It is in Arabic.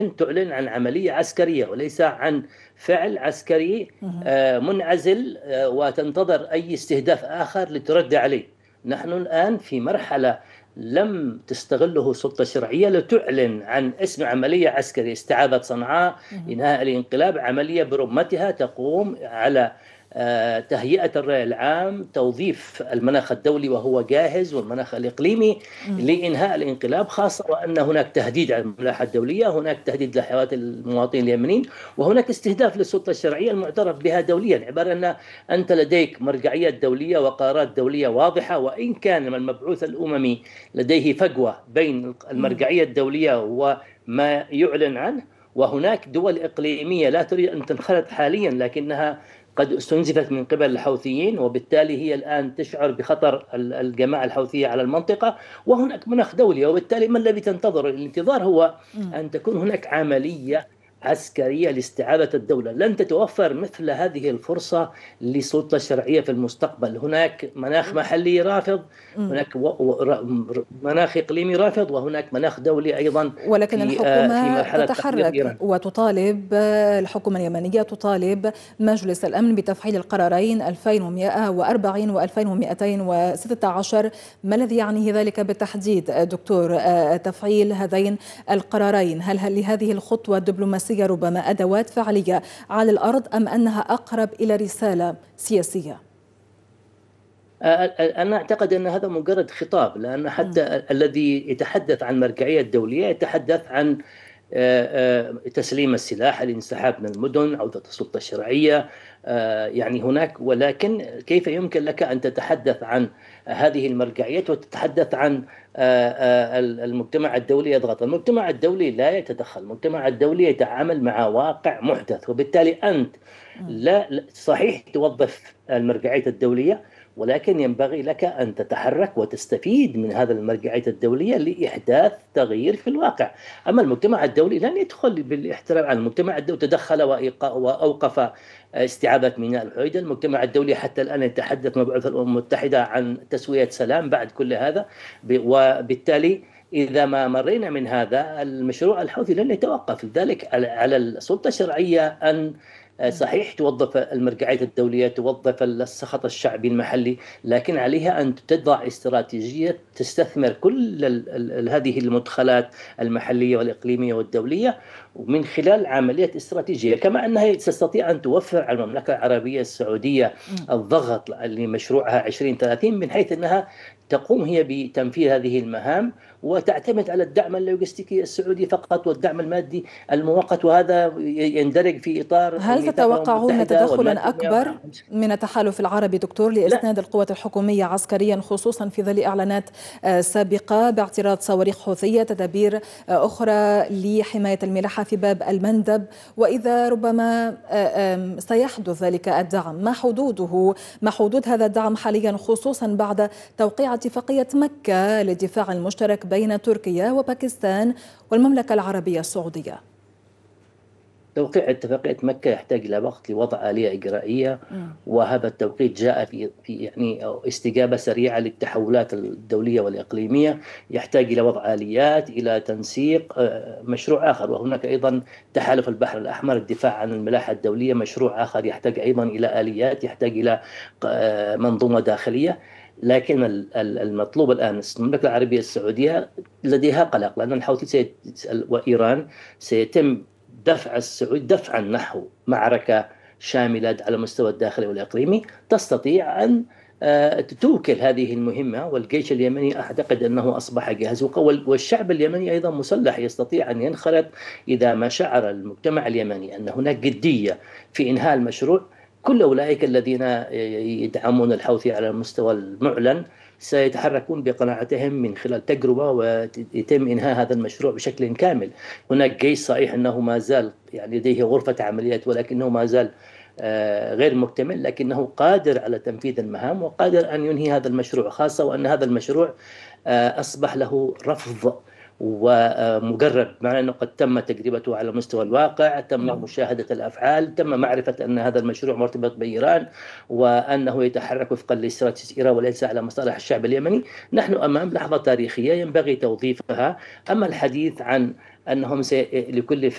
تعلن عن عملية عسكرية وليس عن فعل عسكري منعزل وتنتظر أي استهداف آخر لترد عليه. نحن الآن في مرحلة لم تستغله السلطة الشرعية لتعلن عن اسم عملية عسكرية، استعادة صنعاء، إنهاء الانقلاب، عملية برمتها تقوم على تهيئة الرأي العام، توظيف المناخ الدولي وهو جاهز والمناخ الإقليمي لإنهاء الانقلاب، خاصة وأن هناك تهديد على الملاحة الدولية، هناك تهديد لحياة المواطنين اليمنيين، وهناك استهداف للسلطة الشرعية المعترف بها دوليا، عبارة أن أنت لديك مرجعيات دولية وقرارات دولية واضحة، وإن كان المبعوث الأممي لديه فجوة بين المرجعية الدولية وما يعلن عنه، وهناك دول إقليمية لا تريد أن تنخرط حاليا لكنها قد استنزفت من قبل الحوثيين، وبالتالي هي الآن تشعر بخطر الجماعة الحوثية على المنطقة، وهناك مناخ دولي، وبالتالي ما الذي تنتظر؟ الانتظار هو أن تكون هناك عملية عسكرية لاستعادة الدولة. لن تتوفر مثل هذه الفرصة لسلطة شرعية في المستقبل. هناك مناخ محلي رافض، هناك مناخ إقليمي رافض، وهناك مناخ دولي أيضا. ولكن الحكومة تتحرك وتطالب، الحكومة اليمنية تطالب مجلس الأمن بتفعيل القرارين 2140 و 2216. ما الذي يعنيه ذلك بالتحديد دكتور تفعيل هذين القرارين؟ هل لهذه الخطوة الدبلوماسية ربما أدوات فعلية على الأرض أم أنها أقرب إلى رسالة سياسية؟ أنا أعتقد أن هذا مجرد خطاب، لأن حتى الذي يتحدث عن مرجعية دولية يتحدث عن تسليم السلاح، الانسحاب من المدن، عودة السلطة الشرعية، يعني هناك. ولكن كيف يمكن لك أن تتحدث عن هذه المرجعيات وتتحدث عن المجتمع الدولي يضغط؟ المجتمع الدولي لا يتدخل، المجتمع الدولي يتعامل مع واقع محدث، وبالتالي أنت لا صحيح توظف المرجعيات الدولية، ولكن ينبغي لك أن تتحرك وتستفيد من هذا المرجعية الدولية لإحداث تغيير في الواقع. أما المجتمع الدولي لن يدخل بالاحترام على المجتمع الدولي، تدخل وأوقف استعادة ميناء الحديدة. المجتمع الدولي حتى الآن يتحدث مبعوث الأمم المتحدة عن تسوية سلام بعد كل هذا، وبالتالي إذا ما مرينا من هذا المشروع الحوثي لن يتوقف. لذلك على السلطة الشرعية أن صحيح توظف المرجعيات الدولية، توظف السخط الشعبي المحلي، لكن عليها أن تضع استراتيجية تستثمر كل هذه المدخلات المحلية والإقليمية والدولية ومن خلال عملية استراتيجية، كما أنها تستطيع أن توفر على المملكة العربية السعودية الضغط لمشروعها 2030، من حيث أنها تقوم هي بتنفيذ هذه المهام وتعتمد على الدعم اللوجستيكي السعودي فقط والدعم المادي المؤقت، وهذا يندرج في إطار. هل تتوقعون تدخلا أكبر من التحالف العربي دكتور لإسناد القوات الحكومية عسكريا، خصوصا في ظل إعلانات سابقة باعتراض صواريخ حوثية، تدابير أخرى لحماية الملاحة في باب المندب، وإذا ربما سيحدث ذلك الدعم، ما حدود هذا الدعم حاليا، خصوصا بعد توقيع اتفاقية مكة للدفاع المشترك بين تركيا وباكستان والمملكة العربية السعودية؟ توقيع اتفاقية مكة يحتاج إلى وقت لوضع آلية إجرائية، وهذا التوقيت جاء في يعني استجابة سريعة للتحولات الدولية والإقليمية، يحتاج إلى وضع آليات، إلى تنسيق مشروع آخر. وهناك أيضا تحالف البحر الأحمر، الدفاع عن الملاحة الدولية، مشروع آخر يحتاج أيضا إلى آليات، يحتاج إلى منظومة داخلية. لكن المطلوب الآن المملكة العربية السعودية لديها قلق، لأن الحوثي وإيران سيتم دفع السعود دفعا نحو معركة شاملة على مستوى الداخلي والإقليمي، تستطيع أن توكل هذه المهمة. والجيش اليمني أعتقد أنه أصبح جاهز، والشعب اليمني أيضا مسلح، يستطيع أن ينخرط إذا ما شعر المجتمع اليمني أن هناك جدية في إنهاء المشروع. كل أولئك الذين يدعمون الحوثي على المستوى المعلن سيتحركون بقناعتهم من خلال تجربة ويتم إنهاء هذا المشروع بشكل كامل. هناك جيش صحيح أنه ما زال يعني لديه غرفة عمليات، ولكنه ما زال غير مكتمل، لكنه قادر على تنفيذ المهام وقادر أن ينهي هذا المشروع، خاصة وأن هذا المشروع أصبح له رفض ومجرب، مع أنه قد تم تجربته على مستوى الواقع، تم مشاهدة الأفعال، تم معرفة أن هذا المشروع مرتبط بإيران وأنه يتحرك وفقا لاستراتيجية إيران وليس على مصالح الشعب اليمني. نحن أمام لحظة تاريخية ينبغي توظيفها. أما الحديث عن أنهم لكل